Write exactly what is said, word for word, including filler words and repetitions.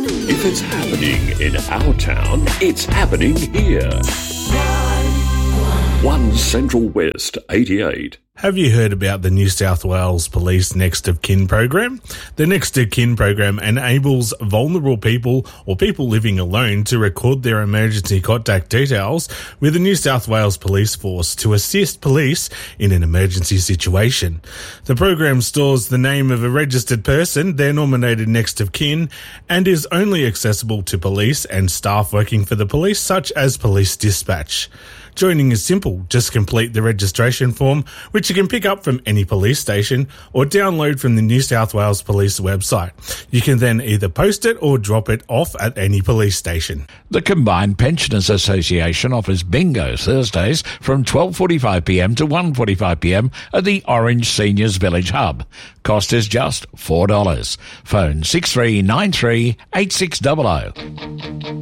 If it's happening in our town, it's happening here. One Central West eighty-eight. Have you heard about the New South Wales Police Next of Kin program? The Next of Kin program enables vulnerable people or people living alone to record their emergency contact details with the New South Wales Police Force to assist police in an emergency situation. The program stores the name of a registered person, their nominated next of kin, and is only accessible to police and staff working for the police, such as police dispatch. Joining is simple. Just complete the registration form, which you can pick up from any police station or download from the New South Wales Police website. You can then either post it or drop it off at any police station. The Combined Pensioners Association offers bingo Thursdays from twelve forty-five p m to one forty-five p m at the Orange Seniors Village Hub. Cost is just four dollars. Phone six three nine three eight six zero zero.